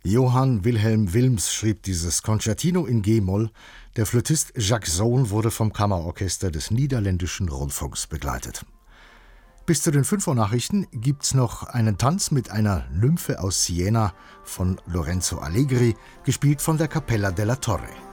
Johann Wilhelm Wilms schrieb dieses Concertino in G-Moll. Der Flötist Jacques Sohn wurde vom Kammerorchester des Niederländischen Rundfunks begleitet. Bis zu den 5 Uhr Nachrichten gibt's noch einen Tanz mit einer Nymphe aus Siena von Lorenzo Allegri, gespielt von der Capella della Torre.